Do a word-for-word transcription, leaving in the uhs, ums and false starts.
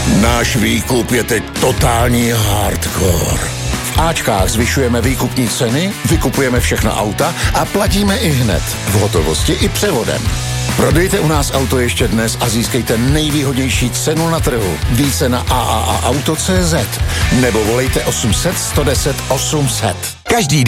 Náš výkup je teď totální hardcore. V Ačkách zvyšujeme výkupní ceny, vykupujeme všechna auta a platíme i hned. V hotovosti i převodem. Prodejte u nás auto ještě dnes a získejte nejvýhodnější cenu na trhu. Více na a a a auto tečka cé zet nebo volejte osm set, sto deset, osm set. Každý den